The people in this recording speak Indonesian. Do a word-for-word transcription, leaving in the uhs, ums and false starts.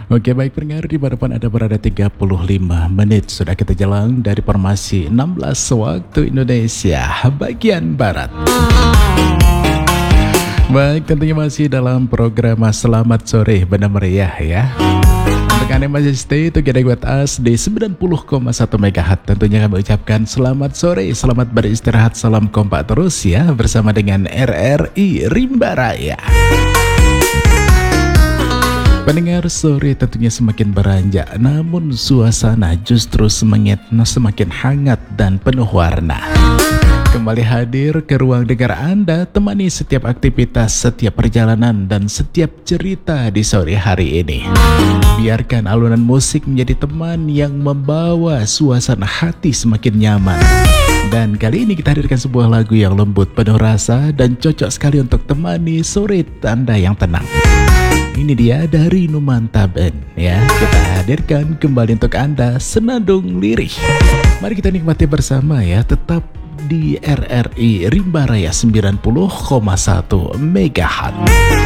Oke, baik pendengar, di hadapan ada berada tiga puluh lima menit sudah kita jalan dari formasi enam belas waktu Indonesia bagian Barat. Baik, tentunya masih dalam program Selamat Sore Banda Meriah ya. Untuk Anda masih stay together with us di sembilan puluh koma satu megahertz. Tentunya kami ucapkan selamat sore, selamat beristirahat, salam kompak terus ya bersama dengan R R I Rimba Raya. Pendengar, sore tentunya semakin beranjak, namun suasana justru semakin, semakin hangat dan penuh warna. Kembali hadir ke ruang dengar Anda, temani setiap aktivitas, setiap perjalanan, dan setiap cerita di sore hari ini. Biarkan alunan musik menjadi teman yang membawa suasana hati semakin nyaman. Dan kali ini kita hadirkan sebuah lagu yang lembut, penuh rasa, dan cocok sekali untuk temani sore Anda yang tenang. Ini dia dari Numanta Band ya. Kita hadirkan kembali untuk Anda Senandung Lirih. Mari kita nikmati bersama ya, tetap di R R I Rimba Raya sembilan puluh koma satu megahertz.